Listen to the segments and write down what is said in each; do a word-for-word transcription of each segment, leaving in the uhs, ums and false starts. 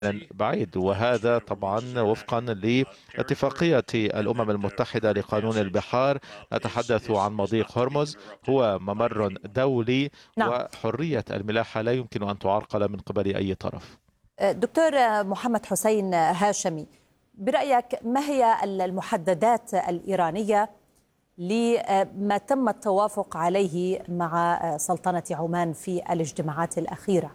بعيد، وهذا طبعا وفقا لاتفاقية الأمم المتحدة لقانون البحار. نتحدث عن مضيق هرمز، هو ممر دولي، نعم. وحرية الملاحة لا يمكن أن تعرقل من قبل أي طرف. دكتور محمد حسين هاشمي، برأيك ما هي المحددات الإيرانية لما تم التوافق عليه مع سلطنة عمان في الاجتماعات الأخيرة؟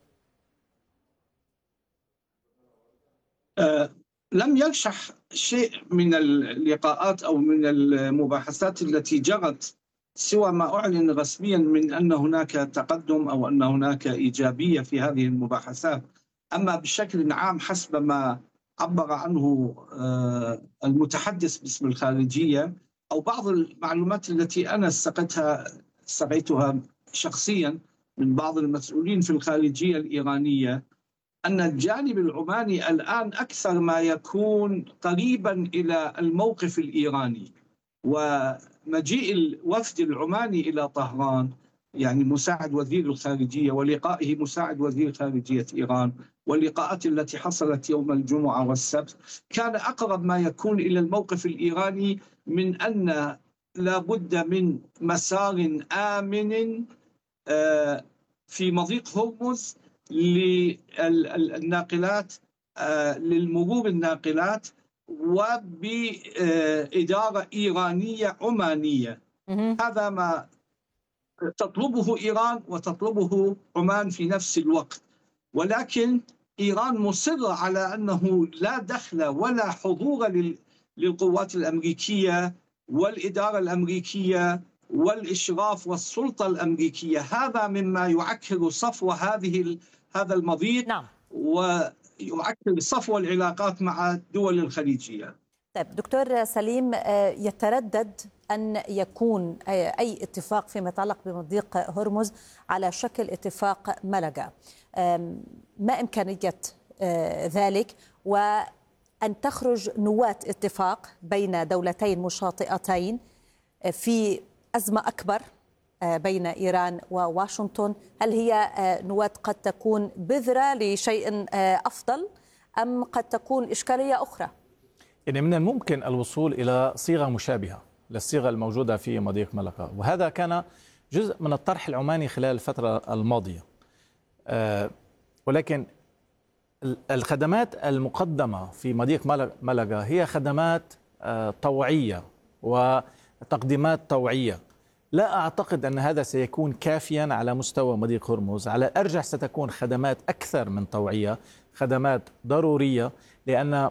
أه لم يرشح شيء من اللقاءات أو من المباحثات التي جرت سوى ما أعلن رسميا من أن هناك تقدم أو أن هناك إيجابية في هذه المباحثات. أما بشكل عام حسب ما عبر عنه أه المتحدث باسم الخارجية أو بعض المعلومات التي أنا استقيتها استقيتها شخصيا من بعض المسؤولين في الخارجية الإيرانية، أن الجانب العماني الآن أكثر ما يكون قريبا إلى الموقف الإيراني، ومجيء الوفد العماني إلى طهران يعني مساعد وزير الخارجية ولقائه مساعد وزير خارجية إيران واللقاءات التي حصلت يوم الجمعة والسبت كان أقرب ما يكون إلى الموقف الإيراني من أن لا بد من مسار آمن في مضيق هرمز للناقلات للمرور الناقلات وبإدارة إيرانية عمانية. هذا ما تطلبه إيران وتطلبه عمان في نفس الوقت، ولكن إيران مصرة على أنه لا دخل ولا حضور للقوات الأمريكية والإدارة الأمريكية والإشراف والسلطة الأمريكية. هذا مما يعكر صفو هذه هذا المضيق. نعم. ويعكر صفو العلاقات مع الدول الخليجية. طيب دكتور سليم، يتردد أن يكون أي اتفاق فيما يتعلق بمضيق هرمز على شكل اتفاق ملقا، ما إمكانية ذلك وأن تخرج نواة اتفاق بين دولتين مشاطئتين في أزمة أكبر بين إيران وواشنطن؟ هل هي نواة قد تكون بذرة لشيء أفضل أم قد تكون إشكالية أخرى؟ يعني من الممكن الوصول إلى صيغة مشابهة للصيغة الموجودة في مضيق ملقا، وهذا كان جزء من الطرح العماني خلال الفترة الماضية. ولكن الخدمات المقدمة في مضيق ملقا هي خدمات طوعية وتقديمات طوعية. لا أعتقد أن هذا سيكون كافيا على مستوى مضيق هرمز، على الأرجح ستكون خدمات أكثر من طوعية، خدمات ضرورية، لأن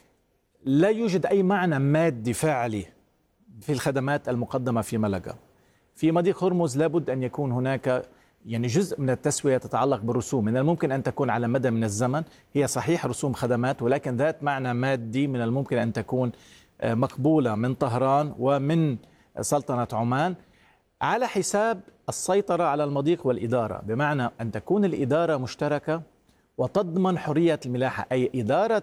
لا يوجد أي معنى مادي فاعلي في الخدمات المقدمة في ملقا. في مضيق هرمز لابد أن يكون هناك يعني جزء من التسوية تتعلق بالرسوم. من الممكن أن تكون على مدى من الزمن، هي صحيح رسوم خدمات، ولكن ذات معنى مادي من الممكن أن تكون مقبولة من طهران ومن سلطنة عمان على حساب السيطرة على المضيق والإدارة، بمعنى أن تكون الإدارة مشتركة وتضمن حرية الملاحة. أي إدارة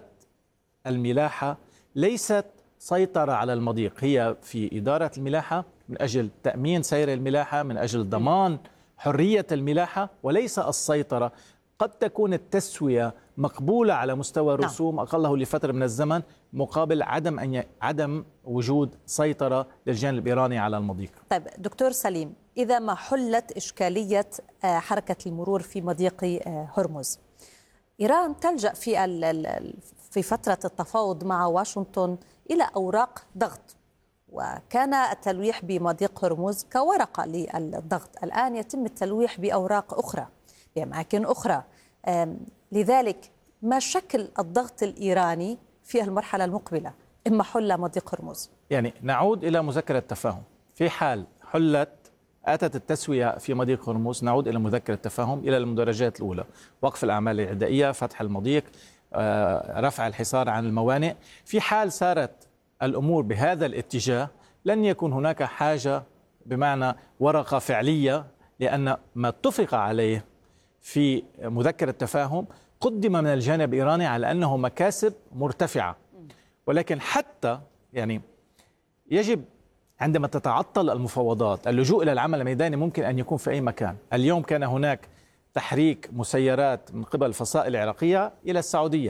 الملاحة ليست سيطرة على المضيق، هي في إدارة الملاحة من أجل تأمين سير الملاحة، من أجل ضمان حرية الملاحة، وليس السيطرة. قد تكون التسوية مقبولة على مستوى الرسوم أقله لفترة من الزمن مقابل عدم أن ي... عدم وجود سيطرة للجانب الإيراني على المضيق. طيب دكتور سليم، إذا ما حلت إشكالية حركة المرور في مضيق هرمز، إيران تلجأ في ال... في فترة التفاوض مع واشنطن إلى أوراق ضغط، وكان التلويح بمضيق هرمز كورقة للضغط. الآن يتم التلويح بأوراق أخرى بأماكن أخرى. لذلك ما شكل الضغط الإيراني في المرحلة المقبلة إما حل مضيق هرمز؟ يعني نعود إلى مذكرة تفاهم. في حال حلت أتت التسوية في مضيق هرمز نعود إلى مذكرة تفاهم، إلى المدرجات الأولى: وقف الأعمال الإعدائية، فتح المضيق، رفع الحصار عن الموانئ. في حال سارت الأمور بهذا الاتجاه لن يكون هناك حاجة بمعنى ورقة فعلية، لأن ما اتفق عليه في مذكرة التفاهم قدم من الجانب الإيراني على أنه مكاسب مرتفعة. ولكن حتى يعني يجب عندما تتعطل المفاوضات اللجوء إلى العمل الميداني ممكن أن يكون في أي مكان. اليوم كان هناك تحريك مسيرات من قبل الفصائل العراقية إلى السعودية.